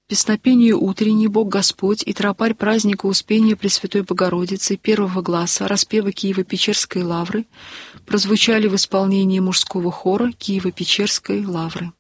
Песнопение утреннее, Бог Господь и тропарь праздника Успения Пресвятой Богородицы первого гласа распева Киево-Печерской лавры прозвучали в исполнении мужского хора Киево-Печерской лавры.